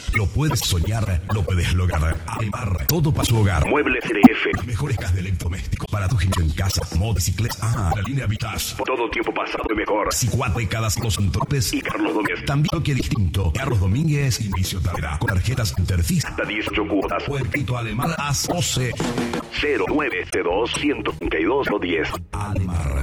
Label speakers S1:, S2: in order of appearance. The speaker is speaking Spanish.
S1: Lo puedes soñar, lo puedes lograr. Ademar, todo para su hogar. Muebles CDF. Las mejores cajas de electrodomésticos para tu gimnasio en casa. Motocicletas. La línea Vitas. Por todo tiempo pasado y mejor. 4 décadas Los Antropes y Carlos Domínguez. También lo que distinto. Carlos Domínguez y Vicio Tavera. Con tarjetas Intercis hasta 18 cuotas. Puertito Alemán a 12. 0972 132 10. Ademar.